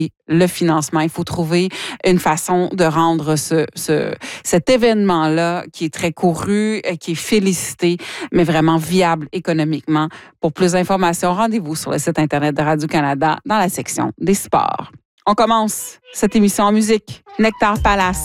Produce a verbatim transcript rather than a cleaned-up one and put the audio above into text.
le financement. Il faut trouver une façon de rendre ce, ce, cet événement-là qui est très couru, qui est félicité, mais vraiment viable économiquement. Pour plus d'informations, rendez-vous sur le site Internet de Radio-Canada dans la section des sports. On commence cette émission en musique. Nectar Palace.